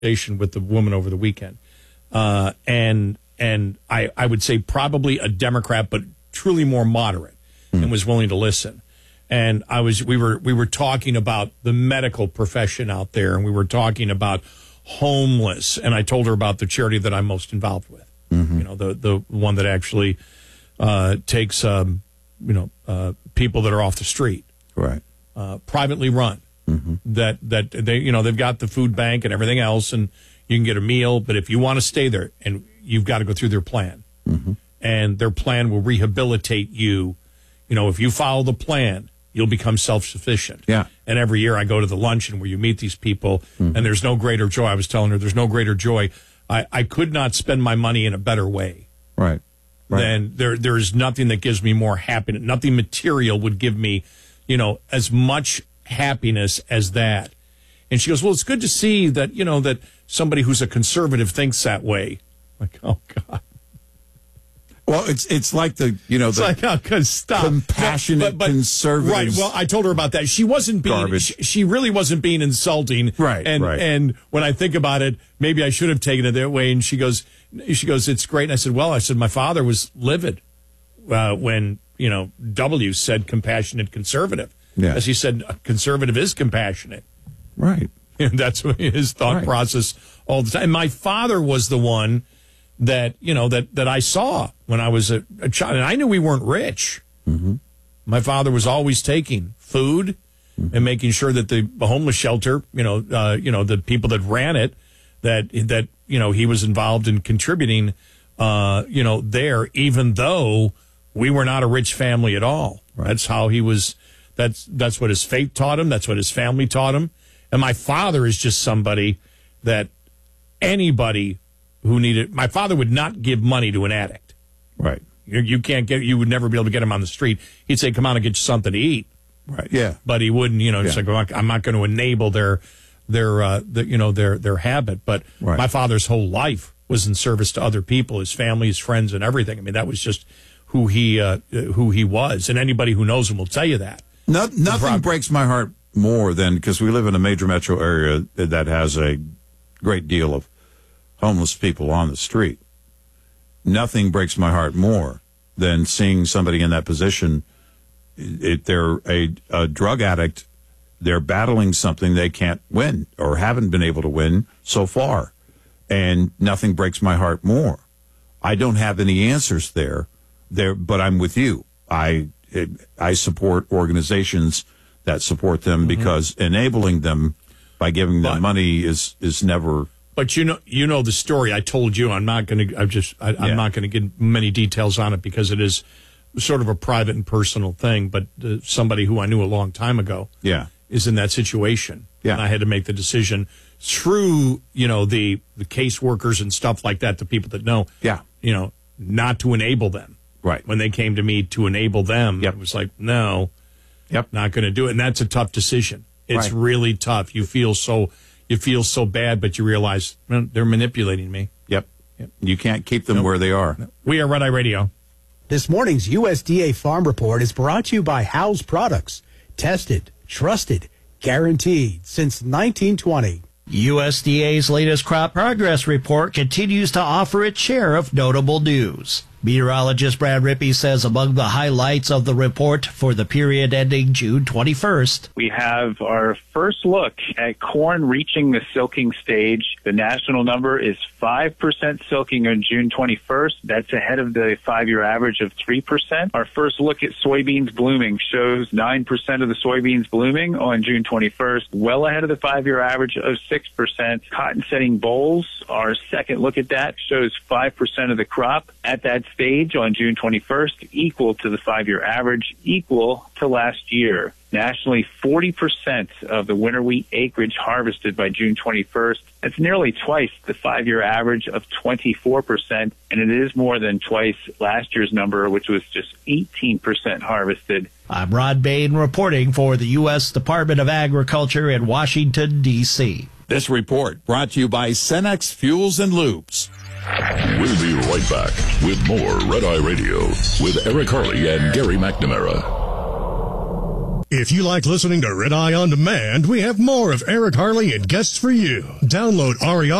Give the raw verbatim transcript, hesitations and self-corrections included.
conversation with the woman over the weekend, uh, and and I, I would say probably a Democrat, but truly more moderate, mm. and was willing to listen. And I was we were we were talking about the medical profession out there, and we were talking about homeless. And I told her about the charity that I'm most involved with. Mm-hmm. You know, the the one that actually uh, takes um, you know uh, people that are off the street, right, uh, privately run. Mm-hmm. That that they you know they've got the food bank and everything else, and you can get a meal. But if you want to stay there, and you've got to go through their plan, mm-hmm. and their plan will rehabilitate you. You know, if you follow the plan, you'll become self-sufficient. Yeah. And every year I go to the luncheon where you meet these people, mm-hmm. and there's no greater joy. I was telling her there's no greater joy. I, I could not spend my money in a better way. Right. Right. Then there there is nothing that gives me more happiness. Nothing material would give me, you know, as much happiness as that. And she goes, well, it's good to see that, you know, that somebody who's a conservative thinks that way. Like, oh, God. Well, it's it's like the, you know, it's the like, oh, stop. compassionate but, but, conservatives. Right. Well, I told her about that. She wasn't being, she, she really wasn't being insulting. Right. And, right. and when I think about it, maybe I should have taken it that way. And she goes, she goes, it's great. And I said, well, I said, my father was livid uh, when, you know, W said compassionate conservative. Yeah. As he said, a conservative is compassionate. Right. And that's his thought right. process all the time. And my father was the one that, you know, that, that I saw when I was a, a child. And I knew we weren't rich. Mm-hmm. My father was always taking food mm-hmm. and making sure that the homeless shelter, you know, uh, you know, the people that ran it, that, that, you know, he was involved in contributing, uh, you know, there, even though we were not a rich family at all. Right. That's how he was, that's, that's what his faith taught him. That's what his family taught him. And my father is just somebody that anybody who needed, my father would not give money to an addict. Right. You, you can't get, you would never be able to get him on the street. He'd say, come on and get you something to eat. Right. Yeah. But he wouldn't, you know, just yeah. like, I'm not going to enable their, their, uh, the, you know, their, their habit. But right. my father's whole life was in service to other people, his family, his friends, and everything. I mean, that was just who he, uh, who he was. And anybody who knows him will tell you that. No, nothing breaks my heart more than, because we live in a major metro area that has a great deal of homeless people on the street. Nothing breaks my heart more than seeing somebody in that position. If they're a, a drug addict, they're battling something they can't win or haven't been able to win so far. And nothing breaks my heart more. I don't have any answers there, there, but I'm with you. I it, I support organizations that support them, mm-hmm. because enabling them by giving them but, money is is never. But you know, you know the story I told you. I'm not going to. I'm just. I, I'm yeah. not going to get many details on it because it is sort of a private and personal thing. But uh, somebody who I knew a long time ago, yeah, is in that situation. Yeah, and I had to make the decision through, you know, the the caseworkers and stuff like that, the people that know. Yeah, you know, not to enable them. Right. When they came to me to enable them, yep. it was like, no, yep, not going to do it. And that's a tough decision. It's right. really tough. You feel so, you feel so bad, but you realize, well, they're manipulating me. Yep. yep. You can't keep them nope. where they are. Nope. We are Red Eye Radio. This morning's U S D A Farm Report is brought to you by Howes Products. Tested, trusted, guaranteed since nineteen twenty. U S D A's latest crop progress report continues to offer its share of notable news. Meteorologist Brad Rippey says among the highlights of the report for the period ending June twenty-first. We have our first look at corn reaching the silking stage. The national number is five percent silking on June twenty-first. That's ahead of the five-year average of three percent. Our first look at soybeans blooming shows nine percent of the soybeans blooming on June twenty-first, well ahead of the five-year average of six percent. Cotton setting bolls, our second look at that, shows five percent of the crop at that stage on June twenty-first, equal to the five-year average, equal to last year. Nationally, forty percent of the winter wheat acreage harvested by June twenty-first. That's nearly twice the five-year average of twenty-four percent, and it is more than twice last year's number, which was just eighteen percent harvested. I'm Rod Bain reporting for the U S Department of Agriculture in Washington, D C This report brought to you by Cenex Fuels and Lubes. We'll be right back with more Red Eye Radio with Eric Harley and Gary McNamara. If you like listening to Red Eye On Demand, we have more of Eric Harley and guests for you. Download R E I